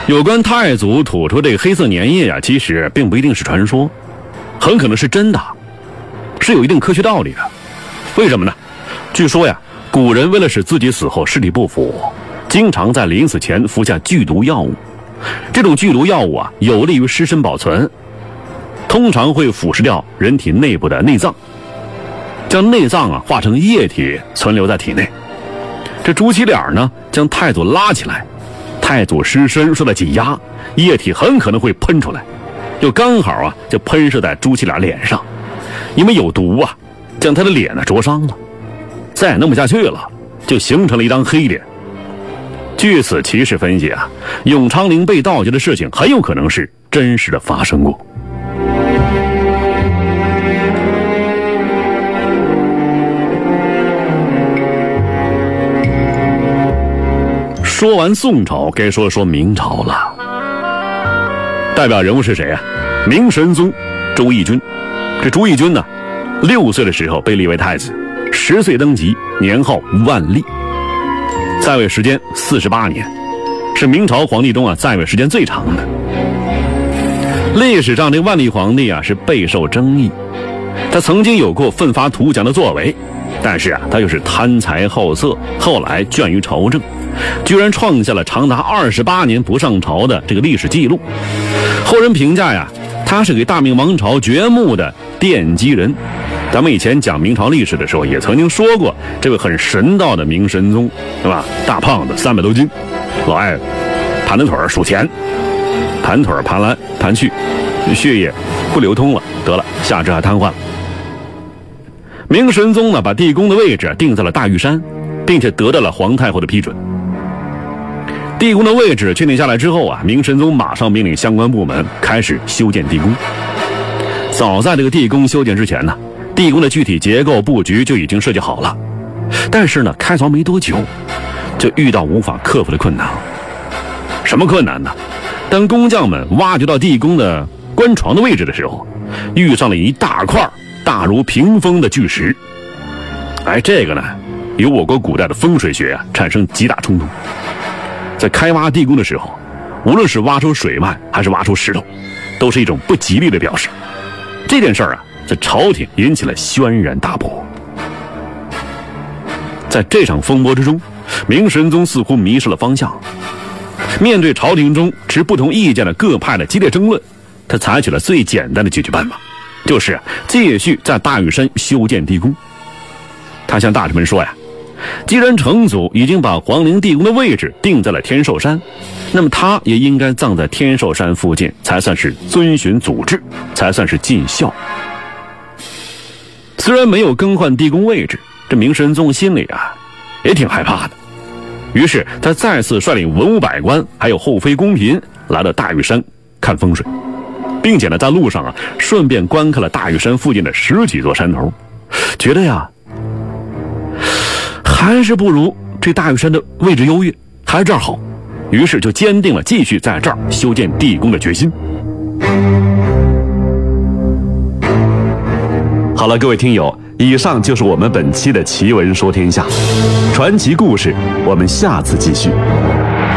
有关太祖吐出这个黑色粘液啊，其实并不一定是传说，很可能是真的，是有一定科学道理的。为什么呢？据说呀，古人为了使自己死后尸体不腐，经常在临死前服下剧毒药物。这种剧毒药物啊，有利于尸身保存，通常会腐蚀掉人体内部的内脏，将内脏啊化成液体存留在体内。这朱祁脸呢，将太祖拉起来，太祖尸身受到挤压，液体很可能会喷出来，又刚好啊就喷射在朱祁脸脸上，因为有毒啊，将他的脸呢灼伤了，再也弄不下去了，就形成了一张黑脸。据此骑士分析啊，永昌陵被盗掘的事情很有可能是真实的发生过。说完宋朝，该说说明朝了。代表人物是谁啊？明神宗朱翊钧。这朱翊钧呢，6岁的时候被立为太子，10岁登基，年号万历，在位时间48年，是明朝皇帝中啊在位时间最长的。历史上这万历皇帝啊是备受争议，他曾经有过奋发图强的作为，但是啊他又是贪财好色，后来倦于朝政，居然创下了长达28年不上朝的这个历史记录。后人评价呀，他是给大明王朝掘墓的奠基人。咱们以前讲明朝历史的时候也曾经说过，这位很神道的明神宗，对吧？大胖子300多斤，老爱盘着腿数钱，盘腿盘来盘去，血液不流通了，得了，下肢还瘫痪了。明神宗呢，把地宫的位置定在了大屿山，并且得到了皇太后的批准。地宫的位置确定下来之后啊，明神宗马上命令相关部门开始修建地宫。早在这个地宫修建之前呢，地宫的具体结构布局就已经设计好了，但是呢，开凿没多久，就遇到无法克服的困难。什么困难呢？当工匠们挖掘到地宫的棺床的位置的时候，遇上了一大块大如屏风的巨石。这个呢，与我国古代的风水学啊产生极大冲突。在开挖地宫的时候，无论是挖出水脉还是挖出石头，都是一种不吉利的表示。这件事啊，在朝廷引起了轩然大波。在这场风波之中，明神宗似乎迷失了方向。面对朝廷中持不同意见的各派的激烈争论，他采取了最简单的解决办法，就是继续在大屿山修建地宫。他向大臣们说呀，既然成祖已经把皇陵地宫的位置定在了天寿山，那么他也应该葬在天寿山附近，才算是遵循祖制，才算是尽孝。虽然没有更换地宫位置，这明神宗心里啊也挺害怕的。于是他再次率领文武百官还有后妃宫嫔来到大屿山看风水，并且呢在路上啊顺便观看了大屿山附近的10几座山头，觉得呀还是不如这大屿山的位置优越，还是这儿好，于是就坚定了继续在这儿修建地宫的决心。好了，各位听友，以上就是我们本期的奇闻说天下传奇故事，我们下次继续。